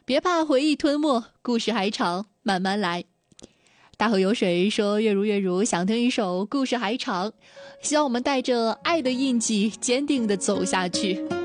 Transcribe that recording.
别怕回忆吞没，故事还长，慢慢来。大河有水说，月如月如想听一首故事还长，希望我们带着爱的印记坚定地走下去。